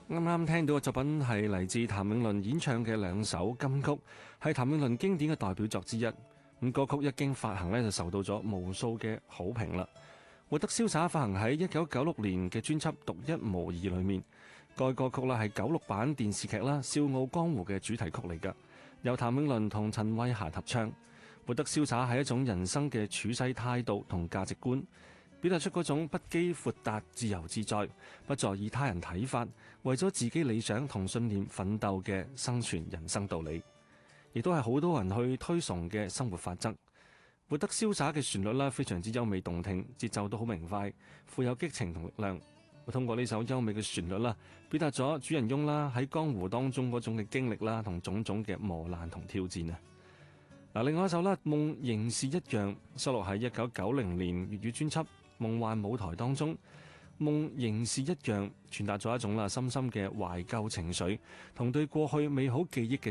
啱啱聽到嘅作品係嚟自譚詠麟演唱嘅兩首金曲，係譚詠麟經典嘅代表作之一。咁歌曲一經發行呢，就受到咗無數嘅好評啦。活得瀟灑發行喺1996年嘅專輯《獨一無二》裏面，該歌曲啦係96版電視劇啦《笑傲江湖》嘅主題曲嚟㗎，由譚詠麟同陳慧嫻合唱。活得瀟灑係一種人生嘅處世態度同價值觀，表達出嗰種不羈闊達、自由自在，不在意他人睇法，為咗自己理想同信念奮鬥嘅生存人生道理，亦都係好多人去推崇嘅生活法則。活得瀟灑嘅旋律啦，非常之優美動聽，節奏都好明快，富有激情同力量。會通過呢首優美嘅旋律啦，表達咗主人翁啦喺江湖當中嗰種嘅經歷啦，同種種嘅磨難同挑戰啊！嗱，另外一首啦，《夢仍是一樣》收錄喺1990年粵語專輯《夢幻舞台》當中，《夢仍是一樣》傳達咗一種啦深深嘅懷舊情緒，同對過去美好記憶嘅